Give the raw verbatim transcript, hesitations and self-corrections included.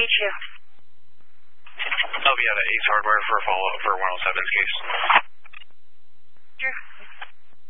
meet you. I'll be out at Ace Hardware for a follow-up for one oh seven's case. Sure.